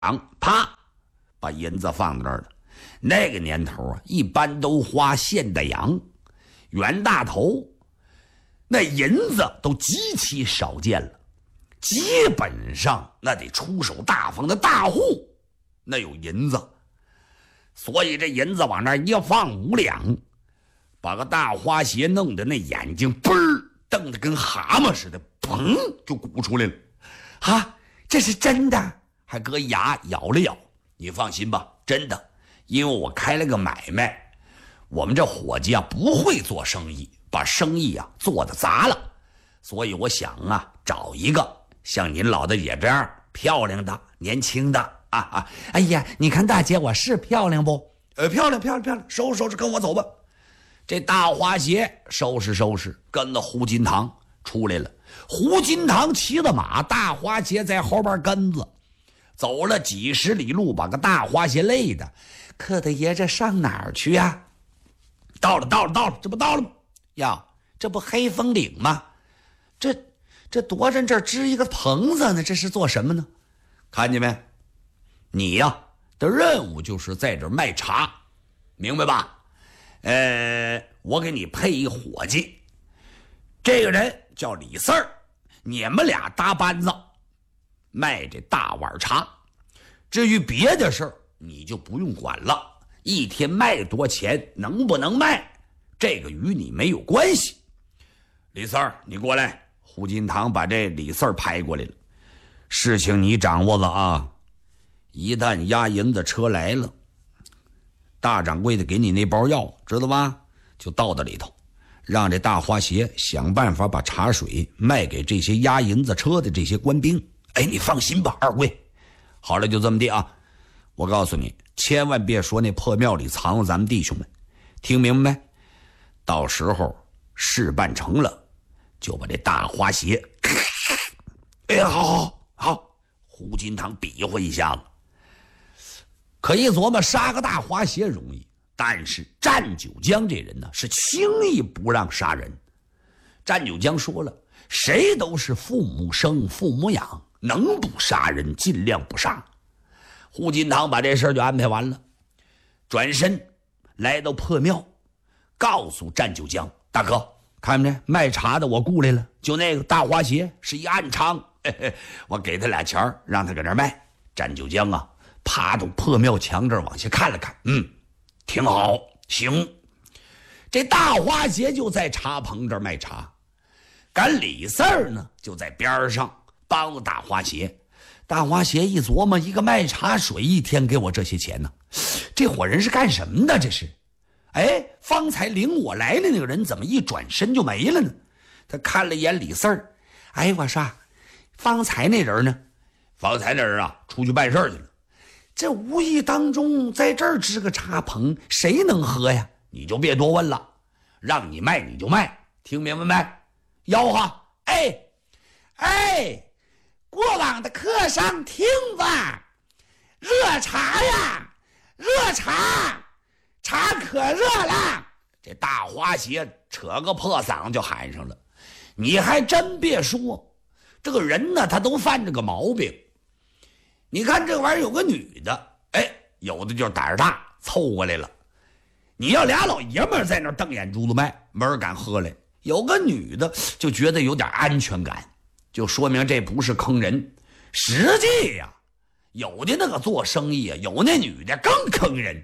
啪，把银子放在那儿了。那个年头啊，一般都花现代洋，袁大头那银子都极其少见了，基本上那得出手大方的大户那有银子，所以这银子往那一放5两，把个大花鞋弄得那眼睛嘣儿瞪得跟蛤蟆似的，砰就鼓出来了。啊，这是真的？还搁牙咬了咬。你放心吧，真的，因为我开了个买卖，我们这伙计啊不会做生意，把生意啊做得砸了，所以我想啊找一个像您老大姐这样漂亮的年轻的哎呀，你看大姐我是漂亮不？漂亮，收拾收拾跟我走吧。这大花鞋收拾收拾跟了胡金堂出来了，胡金堂骑着马，大花鞋在后边跟着，走了几十里路，把个大花鞋累的。客大爷这上哪儿去呀？到了，这不到了吗？呀，这不黑风岭吗？这多人这儿支一个棚子呢，这是做什么呢？看见没？你呀的任务就是在这儿卖茶，明白吧？我给你配一伙计，这个人叫李四儿，你们俩搭班子卖这大碗茶，至于别的事儿你就不用管了，一天卖多钱能不能卖，这个与你没有关系。李四儿，你过来。胡金堂把这李四儿拍过来了。事情你掌握了啊，一旦押银子车来了，大掌柜的给你那包药知道吗？就倒到里头，让这大花鞋想办法把茶水卖给这些押银子车的这些官兵。你放心吧，二贵。好了，就这么地啊。我告诉你，千万别说那破庙里藏了咱们弟兄们，听明白没？到时候事办成了，就把这大花鞋好。胡金堂比划一下子，可一琢磨杀个大花鞋容易，但是战九江这人呢是轻易不让杀人。战九江说了，谁都是父母生父母养，能不杀人尽量不杀。胡金堂把这事就安排完了，转身来到破庙，告诉战九江，大哥看没，卖茶的我雇来了，就那个大花鞋是一暗娼，我给他俩钱让他搁那儿卖。战九江啊爬到破庙墙这儿往下看了看，挺好，行。这大花鞋就在茶棚这儿卖茶，赶李四儿呢就在边上帮着大花鞋。大花鞋一琢磨，一个卖茶水一天给我这些钱呢，这伙人是干什么的？这是方才领我来的那个人怎么一转身就没了呢？他看了一眼李四儿，我说方才那人呢？方才那人啊出去办事去了。这无意当中在这儿支个茶棚，谁能喝呀？你就别多问了，让你卖你就卖，听明白没？吆喝，过往的客上听吧，热茶呀，热茶，茶可热了。这大花鞋扯个破嗓就喊上了。你还真别说，这个人呢他都犯这个毛病。你看这玩意儿有个女的，有的就胆儿大凑过来了，你要俩老爷们在那瞪眼珠子卖，没人敢喝来。有个女的就觉得有点安全感，就说明这不是坑人。实际呀，有的那个做生意啊，有那女的更坑人。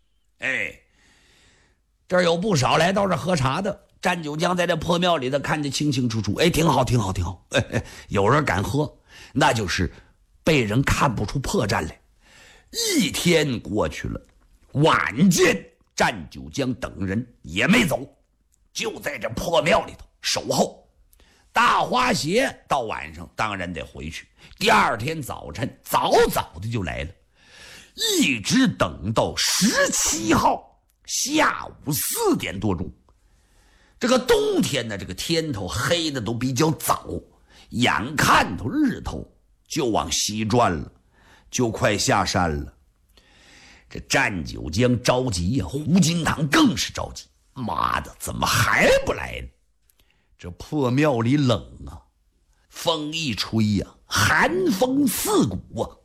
这儿有不少来到这喝茶的，战九江在这破庙里的看得清清楚楚，挺好。有人敢喝，那就是被人看不出破绽来。一天过去了，晚间战九江等人也没走，就在这破庙里头守候。大花鞋到晚上当然得回去，第二天早晨早的就来了，一直等到17号下午4点多钟。这个冬天呢，这个天头黑的都比较早，眼看头日头就往西转了，就快下山了。这战九江着急呀，胡金堂更是着急，妈的怎么还不来呢？这破庙里冷啊，风一吹呀，寒风刺骨啊。